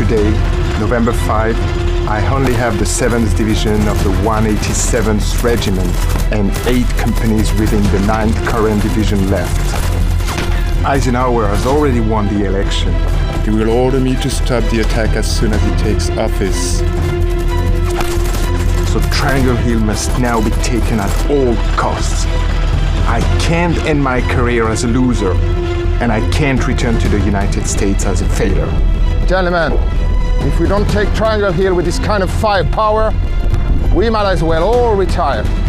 today, November 5, I only have the 7th Division of the 187th Regiment and 8 companies within the 9th Korean Division left. Eisenhower has already won the election. He will order me to stop the attack as soon as he takes office. So Triangle Hill must now be taken at all costs. I can't end my career as a loser, and I can't return to the United States as a failure. Gentlemen, if we don't take Triangle Hill with this kind of firepower, we might as well all retire.